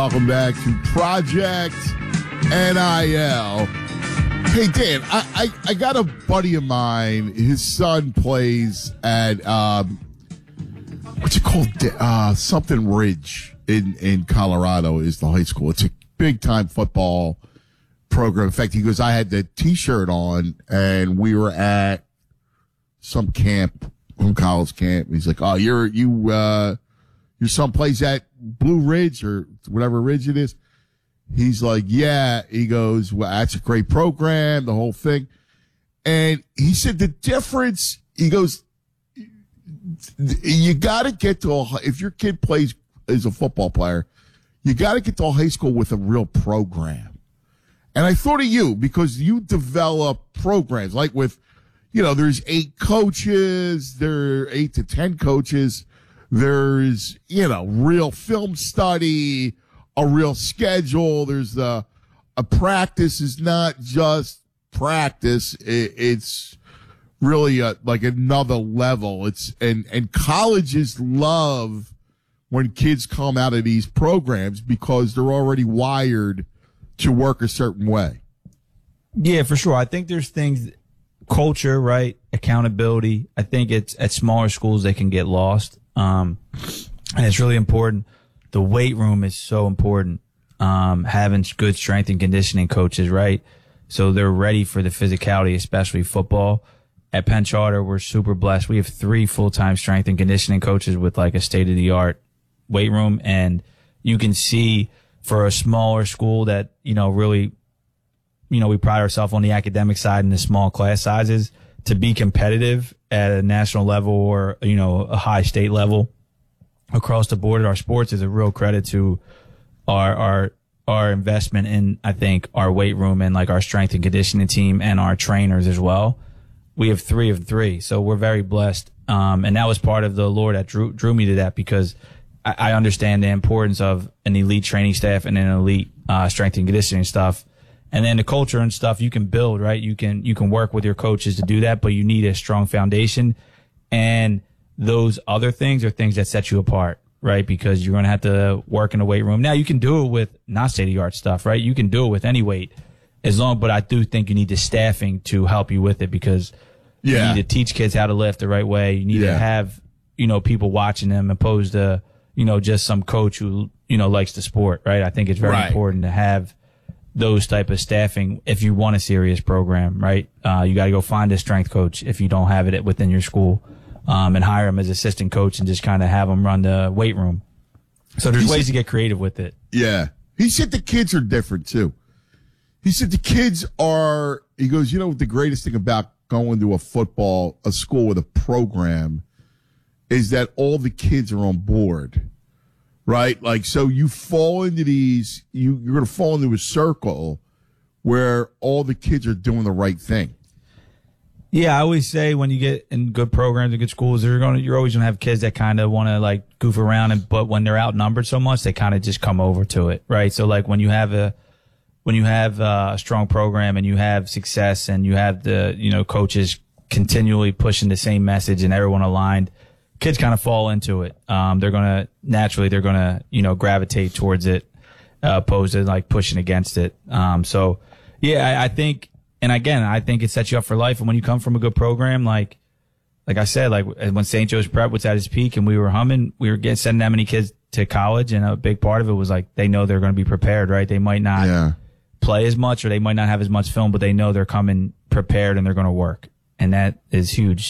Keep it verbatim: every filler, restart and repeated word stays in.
Welcome back to Project N I L. Hey, Dan, I, I, I got a buddy of mine. His son plays at, um, what's it called? Uh, something Ridge in, in Colorado is the high school. It's a big-time football program. In fact, he goes, I had the T-shirt on, and we were at some camp, some college camp. He's like, oh, you're, you, uh, your son plays at Blue Ridge or whatever ridge it is. He's like, yeah. He goes, well, that's a great program, the whole thing. And he said the difference, he goes, you got to get to a, if your kid plays as a football player, you got to get to a high school with a real program. And I thought of you because you develop programs like with, you know, there's eight coaches, there are eight to ten coaches. There's, you know, real film study, a real schedule. There's the, a practice is not just practice. It, it's really a, like another level. It's, and, and colleges love when kids come out of these programs because they're already wired to work a certain way. Yeah, for sure. I think there's things, culture, right? Accountability. I think it's at smaller schools they can get lost. Um, and it's really important. The weight room is so important. Um, having good strength and conditioning coaches, right? So they're ready for the physicality, especially football. At Penn Charter, we're super blessed. We have three full-time strength and conditioning coaches with like a state-of-the-art weight room. And you can see for a smaller school that, you know, really, you know, we pride ourselves on the academic side and the small class sizes to be competitive at a national level or, you know, a high state level across the board. Our sports is a real credit to our, our, our investment in, I think, our weight room and like our strength and conditioning team and our trainers as well. We have three of three. So we're very blessed. Um, and that was part of the lore that drew, drew me to that because I, I understand the importance of an elite training staff and an elite, uh, strength and conditioning stuff. And then the culture and stuff you can build, right? You can, you can work with your coaches to do that, but you need a strong foundation. And those other things are things that set you apart, right? Because you're going to have to work in the weight room. Now you can do it with not state of the art stuff, right? You can do it with any weight as long, but I do think you need the staffing to help you with it because yeah. you need to teach kids how to lift the right way. You need yeah. to have, you know, people watching them opposed to, you know, just some coach who, you know, likes the sport, right? I think it's very right. important to have those type of staffing if you want a serious program, right? Uh, you got to go find a strength coach if you don't have it within your school, um, and hire them as assistant coach and just kind of have them run the weight room. So there's he ways said, to get creative with it. Yeah. He said the kids are different too. He said the kids are, he goes, you know, the greatest thing about going to a football, a school with a program is that all the kids are on board. Right? Like, so you fall into these, you, you're going to fall into a circle where all the kids are doing the right thing. Yeah, I always say when you get in good programs and good schools, you're going to, you're always going to have kids that kind of want to like goof around, and but when they're outnumbered so much, they kind of just come over to it, right? So like when you have a, when you have a strong program and you have success and you have the, you know, coaches continually pushing the same message and everyone aligned, kids kind of fall into it. Um, they're going to, naturally, they're going to, you know, gravitate towards it, uh, opposed to like pushing against it. Um, so yeah, I, I think, and again, I think it sets you up for life. And when you come from a good program, like, like I said, like when Saint Joe's Prep was at its peak and we were humming, we were getting, sending that many kids to college. And a big part of it was like, they know they're going to be prepared, right? They might not yeah. play as much or they might not have as much film, but they know they're coming prepared and they're going to work. And that is huge.